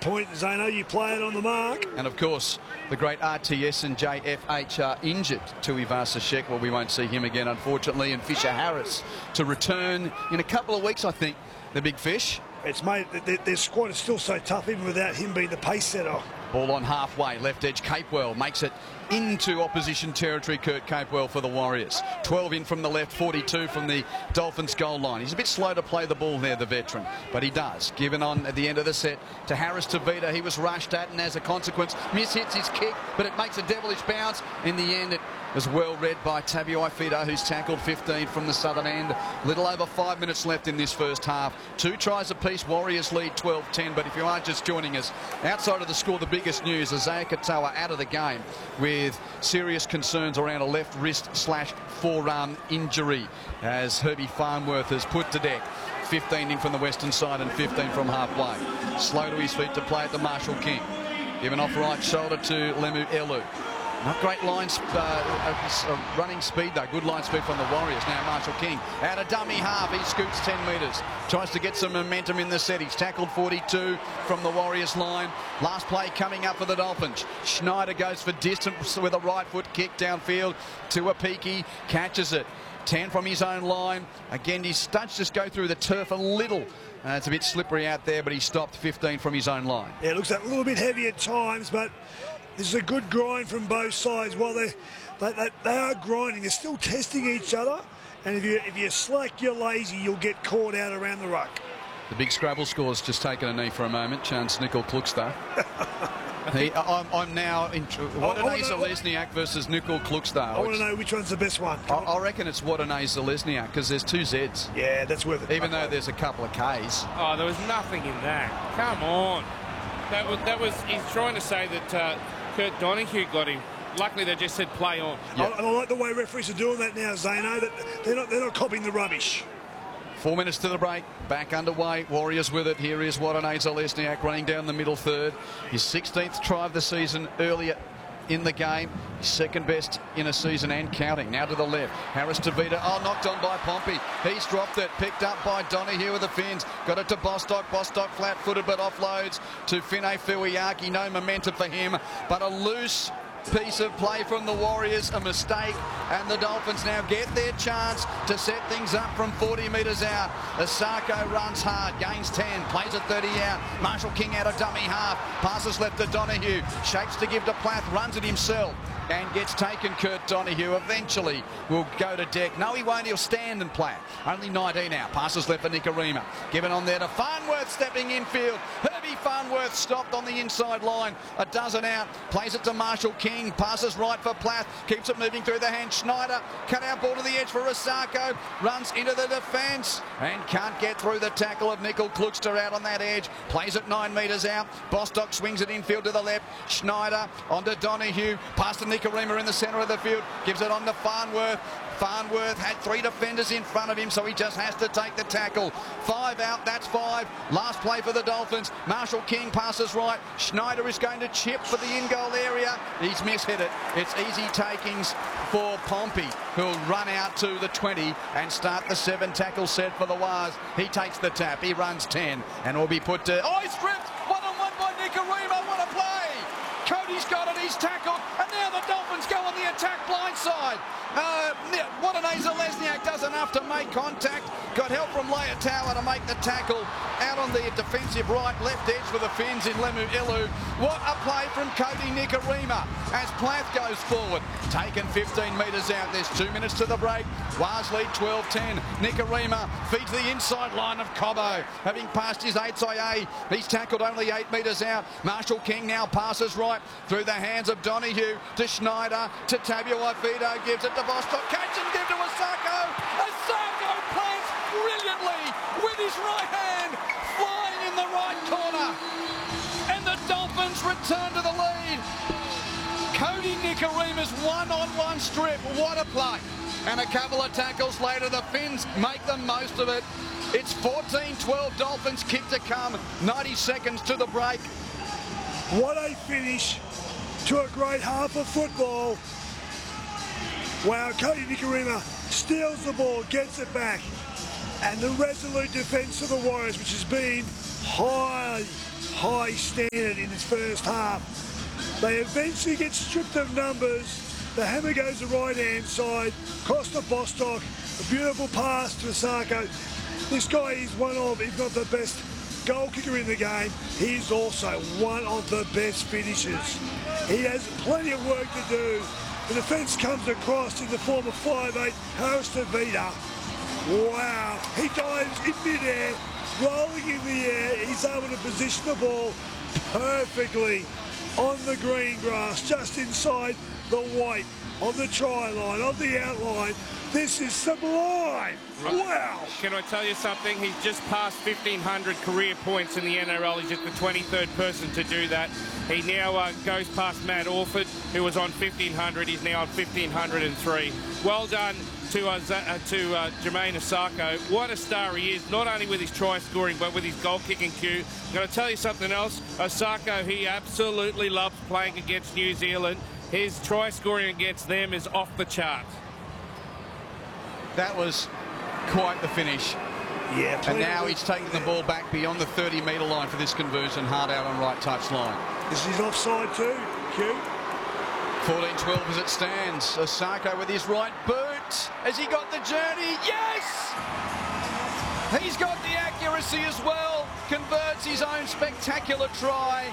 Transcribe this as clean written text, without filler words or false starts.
point, Zano. You play it on the mark. And of course, the great RTS and JFH are injured. Tuivasa Sheck, well, we won't see him again, unfortunately. And Fisher Harris to return in a couple of weeks, I think, the big fish. It's made, their squad is still so tough, even without him being the pace setter. Ball on halfway, left edge, Capewell makes it into opposition territory. Kurt Capewell for the Warriors. 12 in from the left, 42 from the Dolphins goal line. He's a bit slow to play the ball there, the veteran, but he does. Given on at the end of the set to Harris Tavita. He was rushed at, and as a consequence, mishits his kick, but it makes a devilish bounce. In the end, it was well read by Tabuai Fido, who's tackled 15 from the southern end. Little over 5 minutes left in this first half. 2 tries apiece. Warriors lead 12-10. But if you are just joining us, outside of the score, the biggest news: Isaiah Katoa out of the game with serious concerns around a left wrist/forearm injury, as Herbie Farnworth is put to deck. 15 in from the western side and 15 from halfway. Slow to his feet to play at the Marshall King. Given off right shoulder to Lemu Elu. Not great line running speed, though. Good line speed from the Warriors. Now Marshall King out of dummy half. He scoots 10 metres. Tries to get some momentum in the set. He's tackled 42 from the Warriors line. Last play coming up for the Dolphins. Schneider goes for distance with a right foot kick downfield to Apiki. Catches it. 10 from his own line. Again, his stunts just go through the turf a little. It's a bit slippery out there, but he stopped 15 from his own line. Yeah, it looks like a little bit heavy at times, but this is a good grind from both sides. While they are grinding, they're still testing each other. And if you slack, you're lazy, you'll get caught out around the ruck. The big Scrabble score's just taken a knee for a moment. Chance Nicol Klukstad. I'm now in Wadanay Zalesniak versus Nicol Klukstad. I want to know which one's the best one. I reckon it's Wadanay Zalesniak, because there's 2 Zs. Yeah, that's worth it. Even though there's a couple of Ks. Oh, there was nothing in that. Come on. That was he's trying to say that Kurt Donahue got him. Luckily, they just said play on. Yep. I like the way referees are doing that now, Zano. That they're not copying the rubbish. 4 minutes to the break. Back underway. Warriors with it. Here is Wadanay Zalesniak running down the middle third. His 16th try of the season earlier in the game. His second best in a season and counting. Now to the left. Harris Tavita. Oh, knocked on by Pompey. He's dropped it. Picked up by Donahue with the fins. Got it to Bostock. Bostock flat-footed but offloads to Fine Fuiaki. No momentum for him, but a loose piece of play from the Warriors, a mistake, and the Dolphins now get their chance to set things up from 40 metres out. Asako runs hard, gains 10, plays at 30 out. Marshall King out of dummy half, passes left to Donahue, shapes to give to Plath, runs it himself and gets taken. Kurt Donahue eventually will go to deck. No, he won't. He'll stand and play. Only 19 now. Passes left for Nicarima. Given on there to Farnworth, stepping infield. Herbie Farnworth stopped on the inside line. A dozen out. Plays it to Marshall King. Passes right for Plath. Keeps it moving through the hand. Schneider. Cut out ball to the edge for Asako. Runs into the defence and can't get through the tackle of Nicol Klukstad out on that edge. Plays it 9 metres out. Bostock swings it infield to the left. Schneider onto Donahue. Past to Nicarima in the centre of the field. Gives it on to Farnworth. Farnworth had 3 defenders in front of him, so he just has to take the tackle. 5 out, that's 5. Last play for the Dolphins. Marshall King passes right. Schneider is going to chip for the in-goal area. He's mishit it. It's easy takings for Pompey, who'll run out to the 20 and start the 7-tackle set for the Waz. He takes the tap. He runs 10 and will be put to... Oh, he's stripped! One-on-one by Nicarima. What a play! Cody's got it. He's tackled. And now the Dolphins go on the attack blindside. Wadanay Zalesniak does enough to make contact. Got help from Leotawa to make the tackle out on the defensive right, left edge for the fins in Lemu Ilu. What a play from Cody Nicarima as Plath goes forward. Taken 15 metres out. There's 2 minutes to the break. Waz lead 12-10. Nicarima feeds the inside line of Cobbo. Having passed his 8IA, he's tackled only 8 metres out. Marshall King now passes right through the hands of Donahue to Schneider to Tabuai Fido. Gives it to Bostock. Catch and give to Asako. Asako plants brilliantly with his right hand, flying in the right corner. And the Dolphins return to the lead. Cody Nicarima's one-on-one strip. What a play. And a couple of tackles later, the Finns make the most of it. It's 14-12 Dolphins kick to come. 90 seconds to the break. What a finish to a great half of football. Wow, Cody Nicarima steals the ball, gets it back. And the resolute defence of the Warriors, which has been high standard in his first half. They eventually get stripped of numbers. The hammer goes the right-hand side. Costa Bostock, a beautiful pass to Asako. This guy is one of, if not the best goal kicker in the game. He's also one of the best finishers. He has plenty of work to do. The defence comes across in the form of 5'8", Harris Tavita. Wow, he dives in mid-air, rolling in the air. He's able to position the ball perfectly on the green grass, just inside the white, on the try line, on the outline. This is sublime. Wow. Can I tell you something? He's just passed 1,500 career points in the NRL. He's just the 23rd person to do that. He now goes past Matt Orford, who was on 1,500. He's now on 1,503. Well done to Jamayne Isaako. What a star he is, not only with his try scoring, but with his goal kicking cue. I'm going to tell you something else. Isaako, he absolutely loves playing against New Zealand. His try scoring against them is off the charts. That was quite the finish. Yeah. And now he's taking the ball back beyond the 30-metre line for this conversion. Hard out on right touch line. This is offside too, Q. 14-12 as it stands. Isaako with his right boot. Has he got the journey? Yes! He's got the accuracy as well. Converts his own spectacular try.